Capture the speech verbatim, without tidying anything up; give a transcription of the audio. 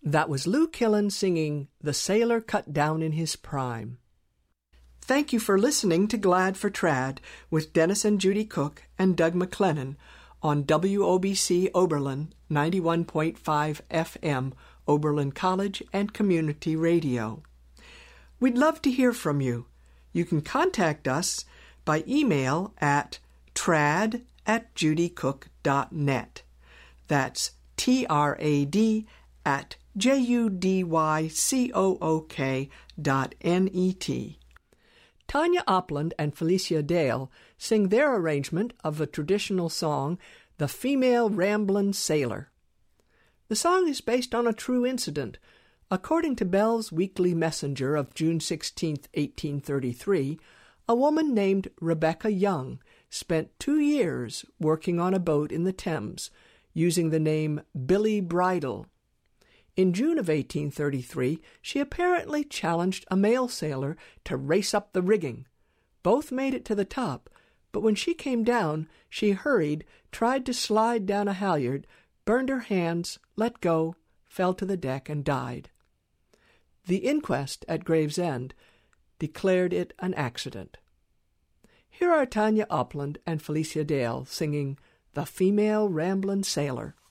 That was Lou Killen singing The Sailor Cut Down in His Prime. Thank you for listening to Glad for Trad with Dennis and Judy Cook and Doug McLennan on W O B C Oberlin ninety-one point five F M, Oberlin College and Community Radio. We'd love to hear from you. You can contact us by email at trad at judycook dot net. That's T R A D at J U D Y C O O K dot N E T. Tanya Opland and Felicia Dale sing their arrangement of the traditional song, The Female Ramblin' Sailor. The song is based on a true incident. According to Bell's Weekly Messenger of June sixteenth, eighteen thirty-three, a woman named Rebecca Young spent two years working on a boat in the Thames, using the name Billy Bridle. In June of eighteen thirty-three, she apparently challenged a male sailor to race up the rigging. Both made it to the top, but when she came down, she hurried, tried to slide down a halyard, burned her hands, let go, fell to the deck, and died. The inquest at Gravesend declared it an accident. Here are Tanya Opland and Felicia Dale singing The Female Ramblin' Sailor.